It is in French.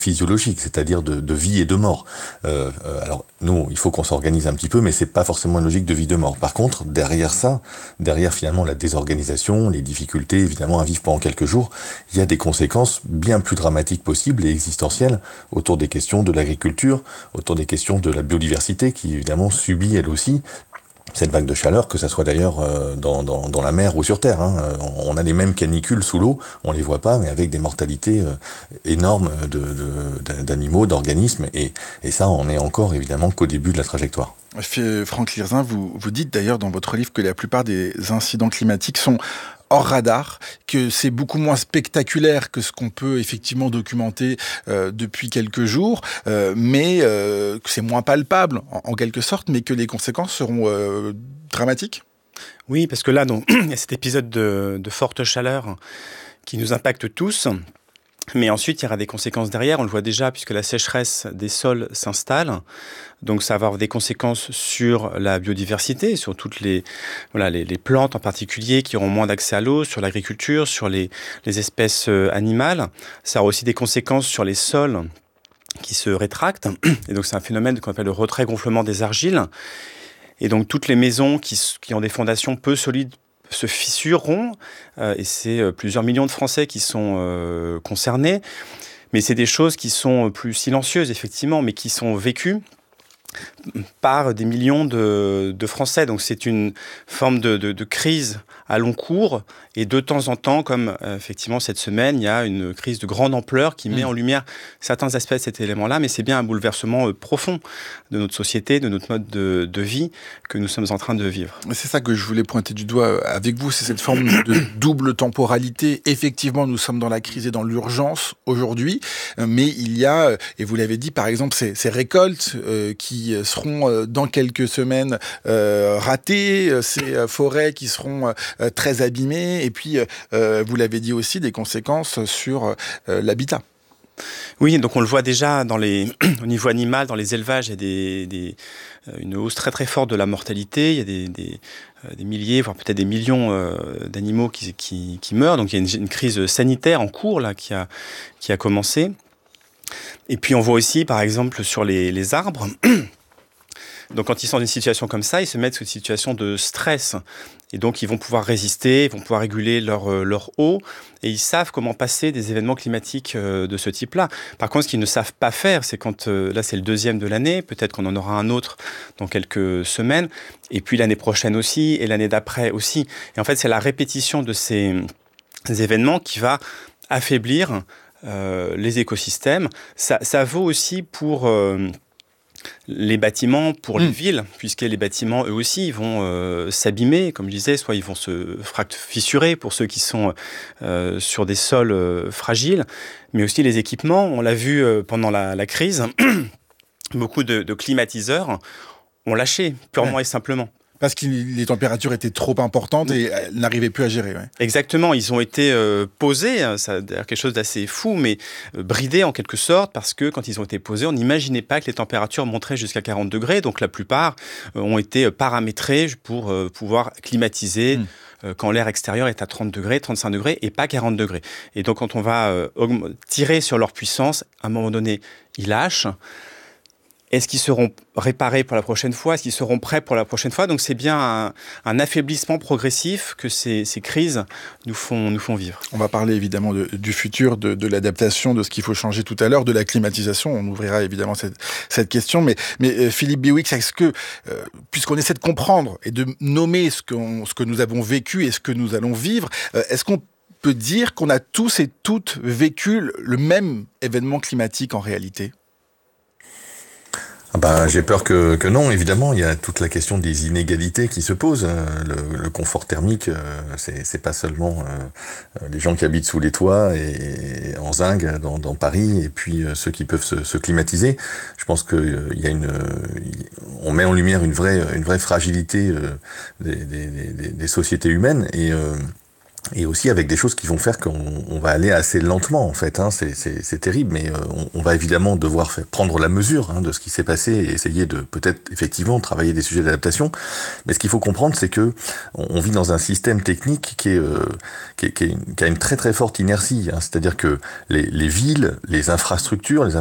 physiologique, c'est-à-dire de vie et de mort. Alors nous, il faut qu'on s'organise un petit peu, mais c'est pas forcément une logique de vie de mort. Par contre, derrière ça, derrière finalement la désorganisation, les difficultés évidemment à vivre pendant quelques jours, il y a des conséquences bien plus dramatiques possibles et existentielles autour des questions de l'agriculture, autour des questions de la biodiversité qui évidemment subit elle aussi cette vague de chaleur, que ça soit d'ailleurs dans la mer ou sur Terre. Hein. On a les mêmes canicules sous l'eau, on les voit pas, mais avec des mortalités énormes d'animaux, d'organismes, et ça, on est encore évidemment qu'au début de la trajectoire. Franck Lirzin, vous dites d'ailleurs dans votre livre que la plupart des incidents climatiques sont hors radar, que c'est beaucoup moins spectaculaire que ce qu'on peut effectivement documenter depuis quelques jours, mais que c'est moins palpable en quelque sorte, mais que les conséquences seront dramatiques. Oui, parce que là, donc, il y a cet épisode de forte chaleur qui nous impacte tous. Mais ensuite, il y aura des conséquences derrière. On le voit déjà puisque la sécheresse des sols s'installe. Donc, ça va avoir des conséquences sur la biodiversité, sur toutes les plantes en particulier qui auront moins d'accès à l'eau, sur l'agriculture, sur les espèces animales. Ça aura aussi des conséquences sur les sols qui se rétractent. Et donc, c'est un phénomène qu'on appelle le retrait-gonflement des argiles. Et donc, toutes les maisons qui ont des fondations peu solides se fissureront, et c'est plusieurs millions de Français qui sont concernés. Mais c'est des choses qui sont plus silencieuses, effectivement, mais qui sont vécues par des millions de Français. Donc c'est une forme de crise à long cours, et de temps en temps, comme effectivement cette semaine, il y a une crise de grande ampleur qui met en lumière certains aspects de cet élément-là, mais c'est bien un bouleversement profond de notre société, de notre mode de vie que nous sommes en train de vivre. C'est ça que je voulais pointer du doigt avec vous, c'est cette forme de double temporalité. Effectivement, nous sommes dans la crise et dans l'urgence aujourd'hui, mais il y a, et vous l'avez dit, par exemple, ces récoltes qui seront dans quelques semaines ratées, ces forêts qui seront très abîmées, et puis, vous l'avez dit aussi, des conséquences sur l'habitat. Oui, donc on le voit déjà au niveau animal, dans les élevages, il y a une hausse très très forte de la mortalité. Il y a des milliers, voire peut-être des millions d'animaux qui meurent. Donc il y a une crise sanitaire en cours là qui a commencé. Et puis on voit aussi, par exemple, sur les arbres. Donc quand ils sont dans une situation comme ça, ils se mettent sous une situation de stress. Et donc ils vont pouvoir résister, ils vont pouvoir réguler leur eau, et ils savent comment passer des événements climatiques de ce type-là. Par contre, ce qu'ils ne savent pas faire, c'est quand, là c'est le deuxième de l'année, peut-être qu'on en aura un autre dans quelques semaines, et puis l'année prochaine aussi, et l'année d'après aussi. Et en fait, c'est la répétition de ces événements qui va affaiblir les écosystèmes. Ça vaut aussi pour les bâtiments, pour les villes, puisque les bâtiments, eux aussi, ils vont s'abîmer, comme je disais, soit ils vont se fissurer pour ceux qui sont sur des sols fragiles, mais aussi les équipements. On l'a vu pendant la crise, beaucoup de climatiseurs ont lâché, purement et simplement. Parce que les températures étaient trop importantes et elles n'arrivaient plus à gérer. Ouais. Exactement, ils ont été posés, c'est d'ailleurs quelque chose d'assez fou, mais bridés en quelque sorte, parce que quand ils ont été posés, on n'imaginait pas que les températures monteraient jusqu'à 40 degrés, donc la plupart ont été paramétrés pour pouvoir climatiser quand l'air extérieur est à 30 degrés, 35 degrés, et pas 40 degrés. Et donc quand on va tirer sur leur puissance, à un moment donné, ils lâchent. Est-ce qu'ils seront réparés pour la prochaine fois? Est-ce qu'ils seront prêts pour la prochaine fois? Donc c'est bien un affaiblissement progressif que ces crises nous font vivre. On va parler évidemment du futur, de l'adaptation, de ce qu'il faut changer tout à l'heure, de la climatisation. On ouvrira évidemment cette question. Mais Philippe Biwix, est-ce que, puisqu'on essaie de comprendre et de nommer ce que nous avons vécu et ce que nous allons vivre, est-ce qu'on peut dire qu'on a tous et toutes vécu le même événement climatique en réalité ? J'ai peur que non, évidemment. Il y a toute la question des inégalités qui se posent. Le confort thermique, c'est pas seulement les gens qui habitent sous les toits et en zinc dans Paris, et puis ceux qui peuvent se climatiser. Je pense que il y a on met en lumière une vraie fragilité des sociétés humaines, et aussi avec des choses qui vont faire qu'on va aller assez lentement en fait. C'est terrible, mais on va évidemment devoir prendre la mesure de ce qui s'est passé et essayer de peut-être effectivement travailler des sujets d'adaptation. Mais ce qu'il faut comprendre, c'est que on vit dans un système technique qui a une très très forte inertie. C'est-à-dire que les villes, les infrastructures,